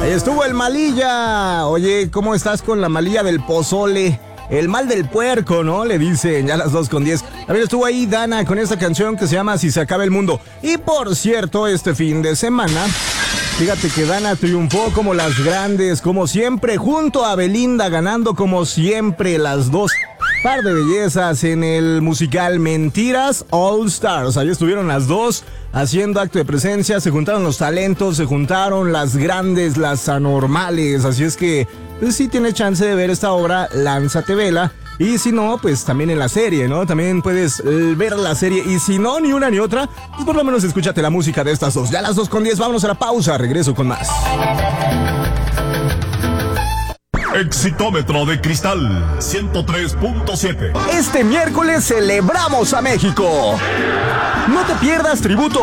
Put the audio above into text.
Ahí estuvo el Malilla. Oye, ¿cómo estás con la malilla del pozole? El mal del puerco, ¿no? Le dicen, ya las 2:10. También estuvo ahí Dana con esta canción que se llama Si se acaba el mundo. Y por cierto, este fin de semana, fíjate que Dana triunfó como las grandes, como siempre, junto a Belinda, ganando como siempre las dos. Par de bellezas en el musical Mentiras All Stars. Ahí estuvieron las dos haciendo acto de presencia. Se juntaron los talentos, se juntaron las grandes, las anormales. Así es que, pues, si tienes chance de ver esta obra, lánzate, vela. Y si no, pues también en la serie, ¿no? También puedes ver la serie. Y si no, ni una ni otra, pues por lo menos escúchate la música de estas dos. Ya a las 2:10, vámonos a la pausa. Regreso con más. Exitómetro de Cristal 103.7. Este miércoles celebramos a México. No te pierdas tributo